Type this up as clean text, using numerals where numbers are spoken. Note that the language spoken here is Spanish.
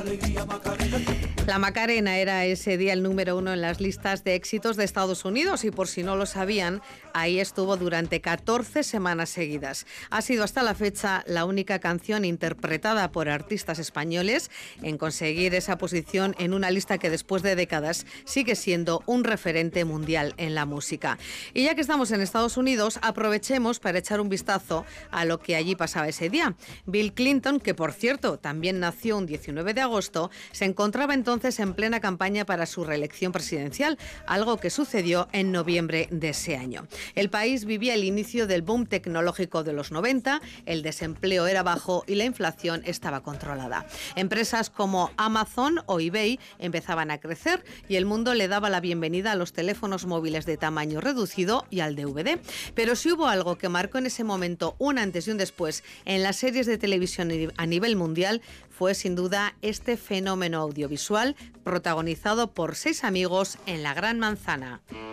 La Macarena era ese día el número 1 en las listas de éxitos de Estados Unidos y, por si no lo sabían, ahí estuvo durante 14 semanas seguidas. Ha sido hasta la fecha la única canción interpretada por artistas españoles en conseguir esa posición en una lista que después de décadas sigue siendo un referente mundial en la música. Y ya que estamos en Estados Unidos, aprovechemos para echar un vistazo a lo que allí pasaba ese día. Bill Clinton, que por cierto también nació un 19 de agosto, se encontraba entonces en plena campaña para su reelección presidencial, algo que sucedió en noviembre de ese año. El país vivía el inicio del boom tecnológico de los 90, el desempleo era bajo y la inflación estaba controlada. Empresas como Amazon o eBay empezaban a crecer y el mundo le daba la bienvenida a los teléfonos móviles de tamaño reducido y al DVD. Pero si hubo algo que marcó en ese momento un antes y un después en las series de televisión a nivel mundial, fue sin duda este fenómeno audiovisual protagonizado por 6 amigos en la Gran Manzana.